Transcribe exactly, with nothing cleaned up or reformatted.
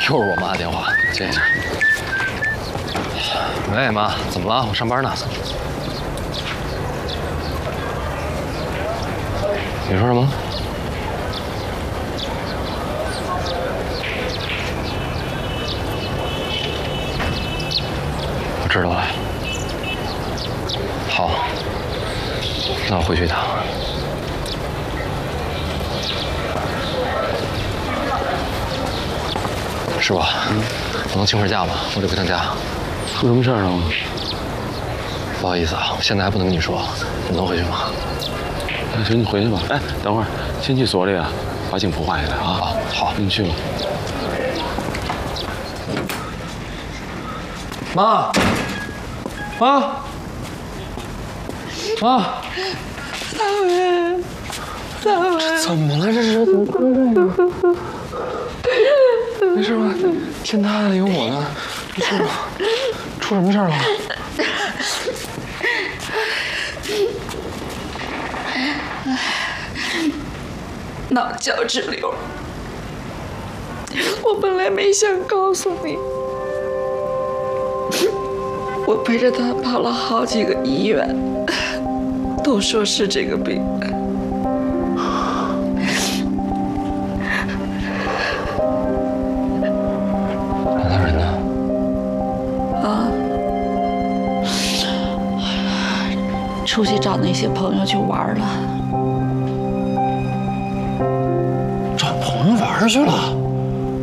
又是我妈的电话，接一下。喂，妈，怎么了？我上班呢。你说什么？我知道了。好，那我回去一趟。 师傅，嗯，我能请会儿假吗？我得回趟家。 出什么事儿了吗？ 不好意思啊，我现在还不能跟你说。你能回去吗？ 那行，你回去吧。哎，等会儿，先去所里啊，把警服换下来啊。 好，好， 你去吧。 妈，妈，妈， 大伟，大伟， 怎么了？这是怎么这样？ 没事吧？天塌下来有我呢，没事吧？出什么事了？ 脑胶质瘤，我本来没想告诉你，我陪着他跑了好几个医院，都说是这个病。 出去找那些朋友去玩了， 找朋友玩去了。